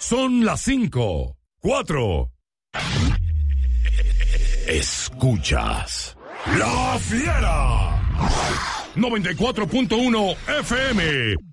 Son las 5, 4. Escuchas La Fiera 94.1 FM